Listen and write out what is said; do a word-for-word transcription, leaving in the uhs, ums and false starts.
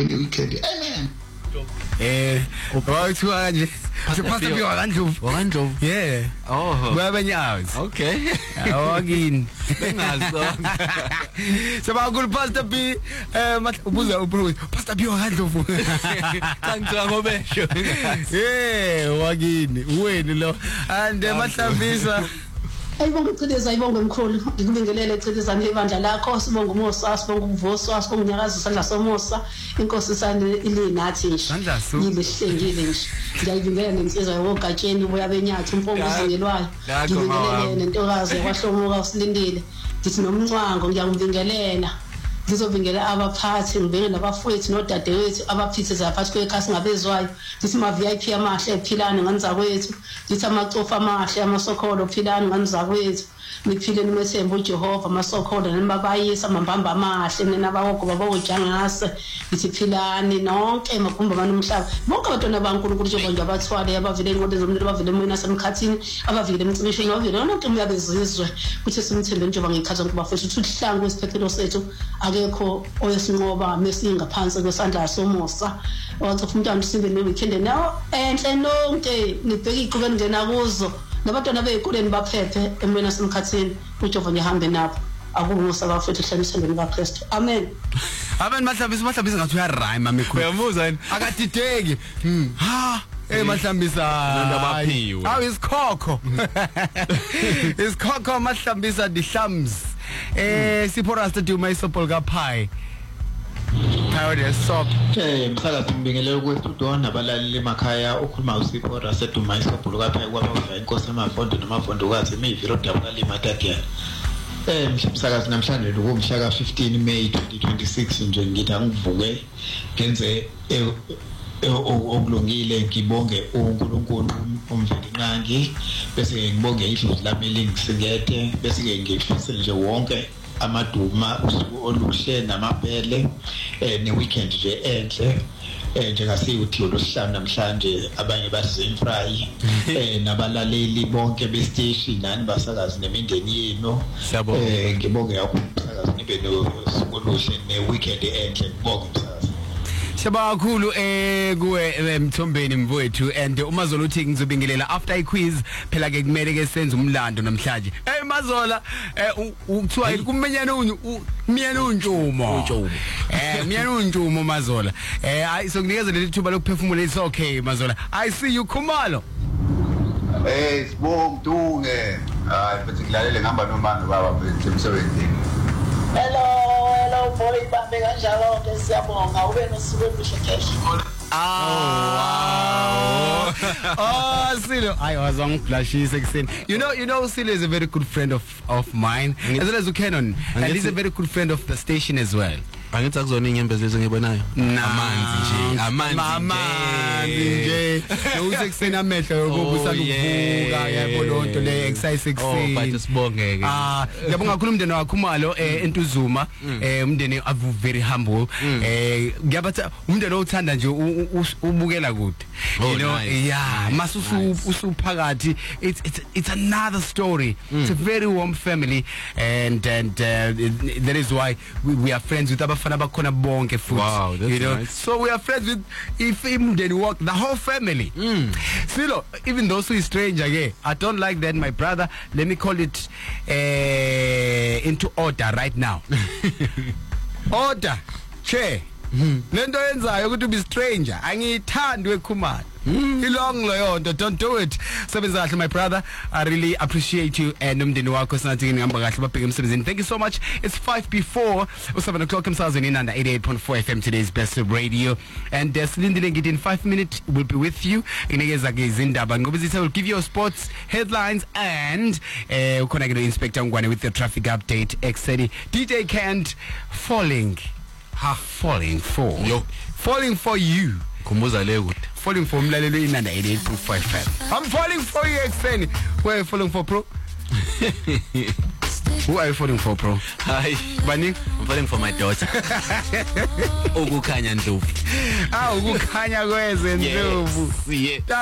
ngene weekend. Amen. Eh, wathi kanje. Pastor Biwa kaNdlovu. WakaNdlovu. Yeah. Oh. Babenyazi. Okay. Awakini. Bengazo. Sabakulu Pastor B eh ubuza ubuza Pastor Biwa kaNdlovu. Ngicela ngobesho. Eh, wakini. Uweni lo. And Mahlambisa. Ayibonga uCileza ayibonga emkhulu ngikubingelele Cileza nebandla lakho sibonga uMosa sibonga uMvuso sibonga unyakazi sandla soMosa inkosi sane ilinathi nje yilihlengile nje ngiyayibingelela nensizwa yogatsheni boya benyathi umpongo uzingelwayo ngibingelele nentokazi kwahlomuka usilindile ngithi nomncwango ngiyangibingelela ngizobingelela abaphathi ngibingelela nabafowethu nodadewethu abaphithe zaphathi kwekhasi ngabezwayo ngithi ma V I P amahle ephilana nganza kwethu ngithi amacofa amahle amasokholo philana nganza kwethu niphile nimethemba uJehova amasokholo nemabayisa amambamba amahle nenabawogo babojangase ngithi philani nonke magumba banomhlaba bonke abantwana baNkulunkulu njengoba nje abathwale abavile enqondo zomlilo abavile emoyeni asemkhathini abavile emcibishweni abavile nonke umyabezizwe kuthi simthembe njengoba ngikhaza kuba futhi uthihlangu esiphephelo sethu akekho oyesinqoba mesingaphansi kwesandla soMosa wathi umntwana usimbe ne weekend nawo enhle nonke nibheke iqhubeni ngena kuzo nabantwana beyikoleni baphephe emoyeni asemkhathini uJehova ngihambe nabo akumusa bafethu hlamisele nikaKristu amen. Amen. Mahlambisa Mahlambisa ngathi uyarhyme amikho uyamuza yini akadideki ha eh Mahlambisa ndabaphiwe awu isikhokho isikhokho Mahlambisa dihlams eh siphorasta duma isopol kaPhai Power the sop. Eh msakazi ngibingelele kwethu nabalali emakhaya ukhuluma uSipho Raseduma isobhulu kaPhai kwabavula inkosi emafondo namafondo kwathi imivilo dabulali matatiya. Eh msakazi namhlanje ngomhla ka fifteen May twenty twenty-six nje ngithi angivuke ngenze okulungile ngibonge uNkulunkulu umveli nqangi bese ngibonge idlozi lami lingisikete bese ke ngifise nje wonke amaduma usuku oluhle namabhele eh ne weekend nje enhle eh njengasiyo uThixo losihlanu namhlanje abanye basizimfry eh nabalaleli bonke be station nani basakazi nemindeni yenu eh ngibonge kakhulu nibe nosuku oluhle ne weekend enhle ngibonge msakazi. Shaba kakhulu eh kuwe Mthombeni mfowethu and uMazola uthi ngizobingelela after iquiz phela ke kumele ke senze umlando namhlanje. Hey Mazola eh ukuthiwa kumenyana umyena untshumo. Eh myena untshumo Mazola. Eh hayi sokunikeza leli thuba lokuphefumula it's okay Mazola. I see you Khumalo. Eh sibonga Mdunge. Hayi futhi ngilalele ngihamba nomama baba emsebenzini. Hello hello boy bambe kanjalo ke siyabonga ube nosuku oluhle cash. Ah, wow. Oh, Silo, I was on flashy sixteen. You know, you know, Silo is a very good friend of of mine, as well as Ukenon, and he's a very good friend of the station as well. Angithi akuzona inyembezi lezi ngibonayo amanzi nje amanzi nje uze kusena amehlo yokubusa ukuvuka yabo lonto le exercise ekseni oh bathi sibongeke ah ngiyabonga kakhulu umndeni wakho Khumalo eNtuzuma eh umndeni avu very humble eh ngiyabathi umndeni othanda nje ubukela kude you know yeah masusu usuphakathi it's it's it's another story. It's a very warm family and and uh, that is why we, we are friends with our bakhona bonke futhi. Wow, that's you know nice. So we are friends with if imndeni work the whole family. Mm. Silo, even those who is stranger again, I don't like that my brother. Let me call it uh, into order right now. Order che lento yenzayo ukuthi ube stranger angiyithandi wekhumalo ilong loyonto don't do it. Sebenza kahle my brother, I really appreciate you and umndeni wakho sinathi ngihamba kahle babheke emsebenzini. Thank you so much. It's five before seven o'clock emsazweni in under eighty-eight point four F M, today's best radio, and uh, silindile ngithi in five minutes we'll be with you inikeza ke izindaba ngoba sithi will give you sports headlines and uh, ukhona ke no Inspector Ngwane with the traffic update. Exedi D J Kent falling ha falling for yo falling for you khumbuza le kude falling for umlalelo in under eighty-eight point four F M. I'm falling for you extend. Where are you falling for, bro? Who are you falling for, bro? Hi Bani, I'm falling for my daughter. Ukukhanya Ndlovu. Ah ukukhanya kweze Ndlovu. Yeah.